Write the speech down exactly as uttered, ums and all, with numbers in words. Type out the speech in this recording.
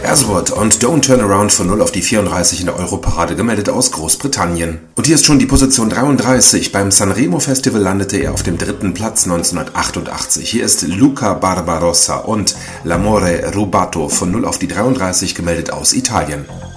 Aswad und Don't Turn Around von null auf die vierunddreißig in der Europarade gemeldet aus Großbritannien. Und hier ist schon die Position dreiunddreißig. Beim Sanremo Festival landete er auf dem dritten Platz neunzehnhundertachtundachtzig. Hier ist Luca Barbarossa und L'amore rubato von null auf die dreiunddreißig gemeldet aus Italien.